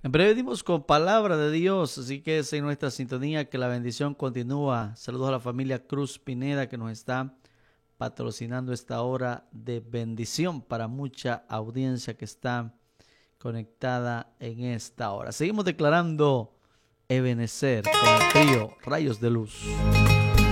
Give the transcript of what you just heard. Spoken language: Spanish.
En breve venimos con palabra de Dios, así que es en nuestra sintonía que la bendición continúa. Saludos a la familia Cruz Pineda que nos está patrocinando esta hora de bendición para mucha audiencia que está conectada en esta hora. Seguimos declarando Ebenecer con el trío Rayos de Luz.